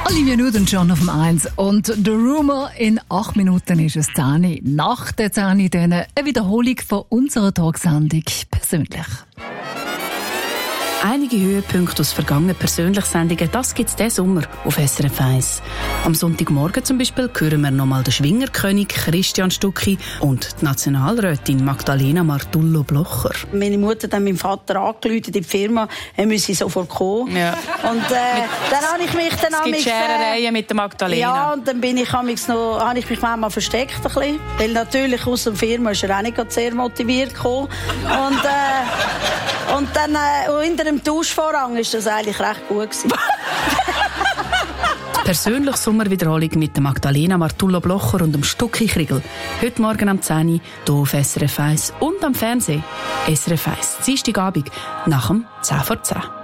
Olivia Newton-John auf dem 1 und The Rumor in 8 Minuten ist es 10. Nach der 10 dann eine Wiederholung von unserer Talksendung persönlich. Einige Höhepunkte aus vergangenen Persönlichsendungen, das gibt es diesen Sommer auf SRF 1. Am Sonntagmorgen zum Beispiel hören wir nochmal den Schwingerkönig Christian Stucki und die Nationalrätin Magdalena Martullo-Blocher. Meine Mutter hat meinem Vater angerufen in die Firma, er müsse sofort kommen. Ja. Und dann habe ich mich dann... Es gibt Scherereien mit der Magdalena. Ja, und dann habe ich mich manchmal versteckt ein bisschen, weil natürlich aus der Firma ist er auch nicht sehr motiviert gekommen. Und dann hinter dem Tauschvorhang war das eigentlich recht gut gewesen. Persönlich Sommerwiederholung mit der Magdalena Martullo-Blocher und dem Stucki Kriegel. Heute Morgen am 10 Uhr hier auf SRF 1 und am Fernsehen. SRF 1, Dienstagabend nach dem 10 vor 10.